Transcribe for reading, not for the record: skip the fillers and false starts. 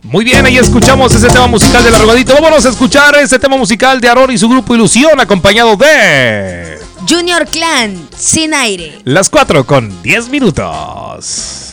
Muy bien, ahí escuchamos ese tema musical del Arrugadito. Vámonos a escuchar ese tema musical de Aarón y su grupo Ilusión, acompañado de Junior Clan, Sin Aire. Las 4:10.